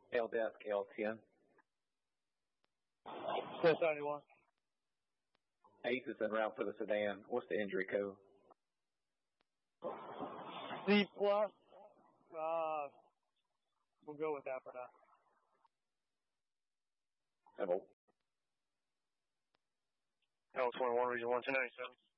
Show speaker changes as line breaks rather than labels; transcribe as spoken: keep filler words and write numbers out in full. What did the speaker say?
L desk L ten.
ten seventy-one.
Ace is en route for the sedan. What's the injury code?
C plus. Uh, we'll go with that for now.
Hello.
L twenty-one, region one ten ninety-seven.